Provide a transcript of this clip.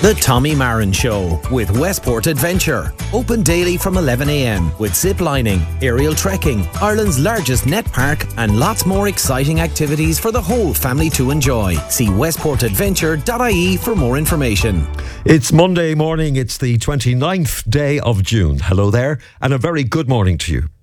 The Tommy Marin Show with Westport Adventure. Open daily from 11 a.m. with zip lining, aerial trekking, Ireland's largest net park, and lots more exciting activities for the whole family to enjoy. See westportadventure.ie for more information. It's Monday morning. It's the 29th day of June. Hello there, and a very good morning to you.